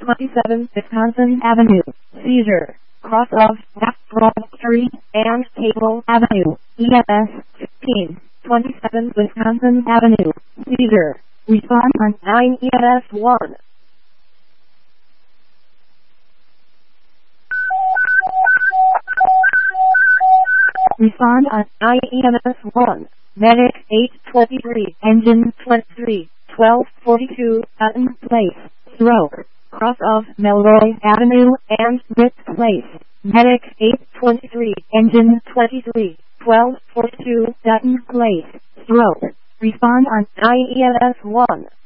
27 Wisconsin Avenue, Cedar, cross of Broad Street and Cable Avenue, EMS 15, 27 Wisconsin Avenue, Cedar. Respond on 9 EMS 1. Respond on 9 EMS 1. Medic 823, Engine 23, 1242, Hutton Place, Stroke, cross of Melroy Avenue and Ritz Place. Medic 823, Engine 23, 1242, Dutton Place, Stroke. Respond on 9 EMS 1.